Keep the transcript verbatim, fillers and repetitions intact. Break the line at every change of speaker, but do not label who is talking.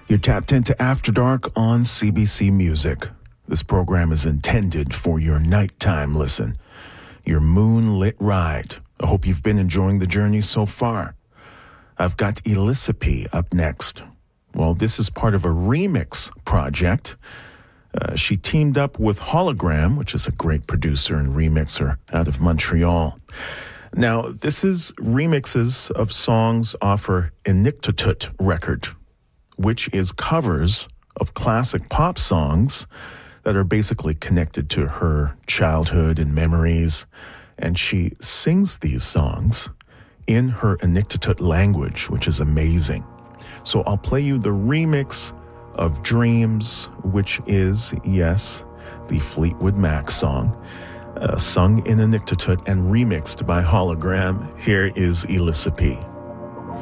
You're tapped into After Dark on C B C Music. This program is intended for your nighttime listen, your moonlit ride. I hope you've been enjoying the journey so far. I've got Elisapie up next. Well, this is part of a remix project. Uh, she teamed up with Hologram, which is a great producer and remixer out of Montreal. Now, this is remixes of songs off her Inuktitut record, which is covers of classic pop songs that are basically connected to her childhood and memories. And she sings these songs in her Inuktitut language, which is amazing. So I'll play you the remix of Dreams, which is, yes, the Fleetwood Mac song, uh, sung in Inuktitut and remixed by Hologram. Here is Elisapie.